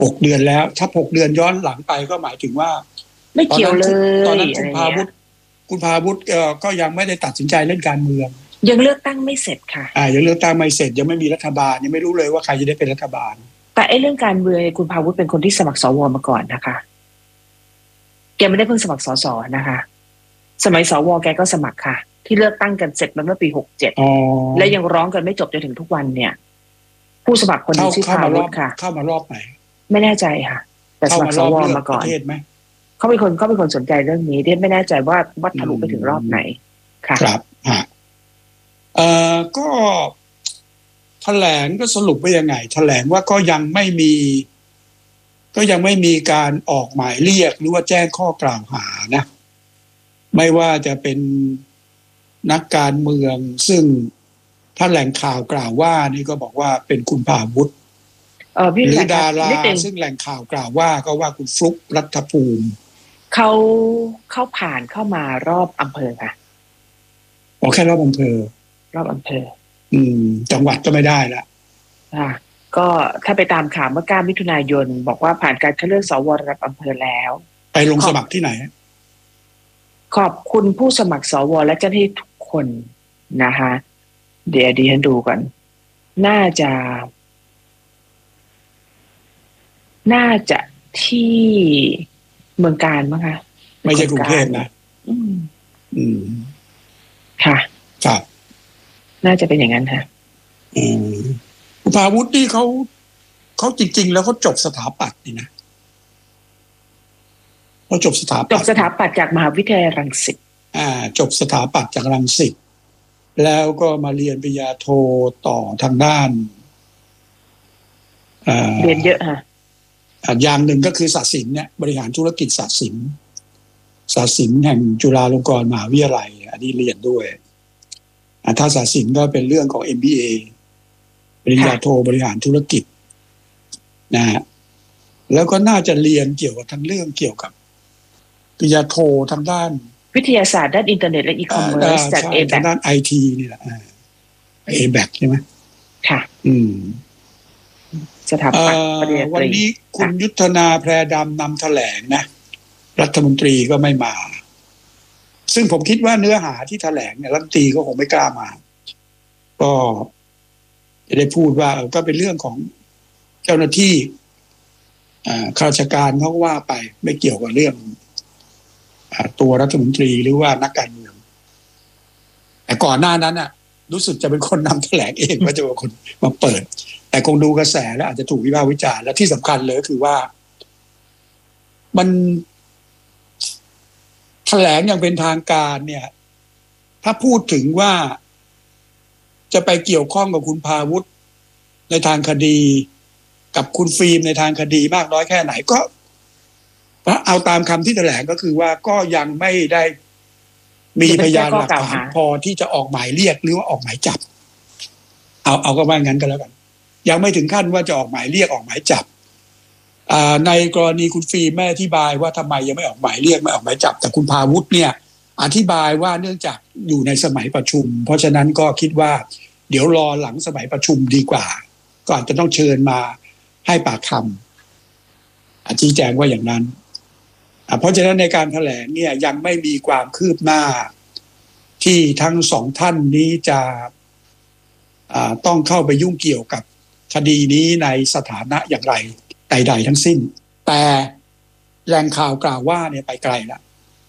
6 เดือนแล้วถ้า6 เดือนย้อนหลังไปก็หมายถึงว่าไม่เกี่ยวเลยตอนนั้นอะไรเงี้ยคุณพาวุฒิก็ยังไม่ได้ตัดสินใจเล่นการเมืองยังเลือกตั้งไม่เสร็จค่ะยังเลือกตั้งไม่เสร็จยังไม่มีรัฐบาลยังไม่รู้เลยว่าใครจะได้เป็นรัฐบาลแต่ไอ้เรื่องการเมืองคุณพาวุฒิเป็นคนที่สมัครสวมาก่อนนะคะแกไม่ได้เพิ่งสมัครสสนะคะสมัยสวแกก็สมัครค่ะที่เลือกตั้งกันเสร็จมาเมื่อปี67และยังร้องกันไม่จบจนถึงทุกวันเนี่ยผู้สมัครคนนี้ชื่อพาวุฒิค่ะเข้ามารอบไหนไม่แน่ใจค่ะแต่สมัครสวมาก่อนเขาเป็นคนสนใจเรื่องนี้ที่ไม่แน่ใจว่าวัดทะลุไปถึงรอบไหนค่ะครับก็แถลงก็สรุปว่ายังไงแถลงว่าก็ยังไม่มีการออกหมายเรียกหรือว่าแจ้งข้อกล่าวหานะไม่ว่าจะเป็นนักการเมืองซึ่งถ้าแหล่งข่าวกล่าวว่านี่ก็บอกว่าเป็นคุณพาวุฒิหรือดาราซึ่งแหล่งข่าวกล่าวว่าก็ว่าคุณฟลุ๊กรัฐภูมิเขาผ่านเข้ามารอบอำเภอค่ะแค่รอบอำเภอจังหวัดก็ไม่ได้ละก็ถ้าไปตามข่าวเมื่อ9 มิถุนายนบอกว่าผ่านการคัดเลือกสวระดับอำเภอแล้วไปลงสมัครที่ไหนขอบคุณผู้สมัครสวและเจ้าหน้าที่ทุกคนนะคะเดี๋ยวดิฉันดูก่อนน่าจะที่เมืองการมั้งคะไม่ใช่กรุงเทพนะค่ะครับน่าจะเป็นอย่างนั้นค่ะคุณพาวุฒินี่เขาจริงๆแล้วเขาจบสถาปัตย์นี่นะเขาจบสถาปัตย์จากมหาวิทยาลัยรังสิตจบสถาปัตย์จากรังสิตแล้วก็มาเรียนปริญญาโทต่อทางด้านเรียนเยอะค่ะอย่างหนึ่งก็คือศาสตร์ศิลป์เนี่ยบริหารธุรกิจศาสตร์ศิลป์แห่งจุฬาลงกรณ์มหาวิทยาลัยอันนี้เรียนด้วยถ้าศาสตร์ศิลป์ก็เป็นเรื่องของ MBA ปริญญาโทบริหารธุรกิจนะฮะแล้วก็น่าจะเรียนเกี่ยวกับทั้งเรื่องเกี่ยวกับปริญญาโททางด้านวิทยาศาสตร์ด้านอินเทอร์เน็ตและอีคอมเมิร์ซจากทางด้าน IT นี่แหละABAC ใช่ไหมค่ะสถาปัตย์ปริญญาตรีวันนี้คุณยุทธนาแพรดำนำแถลงนะรัฐมนตรีก็ไม่มาซึ่งผมคิดว่าเนื้อหาที่แถลงเนี่ยรัฐมนตรีก็คงไม่กล้ามาก็จะได้พูดว่าก็เป็นเรื่องของเจ้าหน้าที่ข้าราชการเขาก็ว่าไปไม่เกี่ยวกับเรื่องตัวรัฐมนตรีหรือว่านักการเมืองแต่ก่อนหน้านั้นน่ะรู้สึกจะเป็นคนนำแถลงเองว่าจะเป็นคนมาเปิดแต่คงดูกระแสแล้วอาจจะถูกวิพากษ์วิจารณ์และที่สำคัญเลยก็คือว่ามันแถลงอย่างเป็นทางการเนี่ยถ้าพูดถึงว่าจะไปเกี่ยวข้องกับคุณพาวุฒิในทางคดีกับคุณฟิล์มในทางคดีมากน้อยแค่ไหนก็เอาตามคำที่แถลงก็คือว่าก็ยังไม่ได้มีพยานหลักฐานพอที่จะออกหมายเรียกหรือว่าออกหมายจับเอาก็ว่างั้นก็แล้วกันยังไม่ถึงขั้นว่าจะออกหมายเรียกออกหมายจับในกรณีคุณฟิล์มไม่อธิบายว่าทำไมยังไม่ออกหมายเรียกไม่ออกหมายจับแต่คุณพาวุฒิเนี่ยอธิบายว่าเนื่องจากอยู่ในสมัยประชุมเพราะฉะนั้นก็คิดว่าเดี๋ยวรอหลังสมัยประชุมดีกว่าก็อาจจะต้องเชิญมาให้ปากคำชี้แจงว่าอย่างนั้นเพราะฉะนั้นในการแถลงเนี่ยยังไม่มีความคืบหน้าที่ทั้งสองท่านนี้จะต้องเข้าไปยุ่งเกี่ยวกับคดีนี้ในสถานะอย่างไรใดๆทั้งสิ้นแต่แหล่งข่าวกล่าวว่าเนี่ยไปไกลแล้ว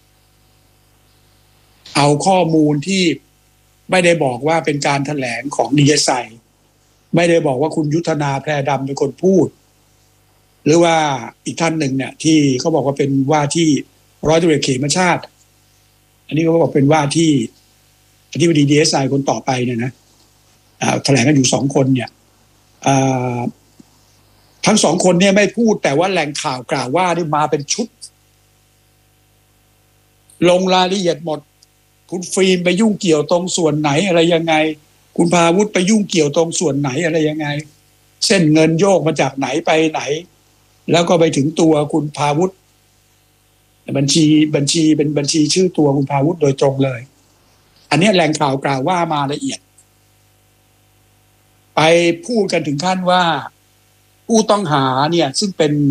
เอาข้อมูลที่ไม่ได้บอกว่าเป็นการแถลงของDSIไม่ได้บอกว่าคุณยุทธนาแพรดำเป็นคนพูดหรือว่าอีกท่านหนึ่งเนี่ยที่เขาบอกว่าเป็นว่าที่ร้อยตำรวจเอกเขมชาติอันนี้เขาบอกเป็นว่าที่อธิบดี DSI คนต่อไปเนี่ยนะแถลงกันอยู่2 คนเนี่ยทั้ง2 คนเนี่ยไม่พูดแต่ว่าแหล่งข่าวกล่าวว่านี่มาเป็นชุดลงรายละเอียดหมดคุณฟิล์มไปยุ่งเกี่ยวตรงส่วนไหนอะไรยังไงคุณพาวุฒิไปยุ่งเกี่ยวตรงส่วนไหนอะไรยังไงเส้นเงินโยกมาจากไหนไปไหนแล้วก็ไปถึงตัวคุณพาวุฒิบัญชีเป็นบัญชีชื่อตัวคุณพาวุฒิโดยตรงเลยอันนี้แหล่งข่าวกล่าวว่ามาละเอียดไปพูดกันถึงขั้นว่าผู้ต้องหาเนี่ยซึ่งเป็น